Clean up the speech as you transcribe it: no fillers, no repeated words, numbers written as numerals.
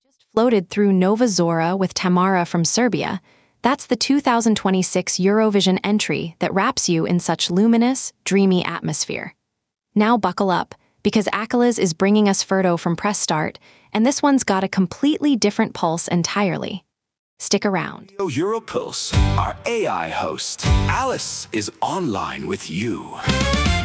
Floated through Nova Zora with Tamara from Serbia. That's the 2026 Eurovision entry that wraps you in such luminous, dreamy atmosphere. Now buckle up, because Akilas is bringing us Ferdo from Press Start, and this one's got a completely different pulse entirely. Stick around. Europulse, our AI host, Alice, is online with you.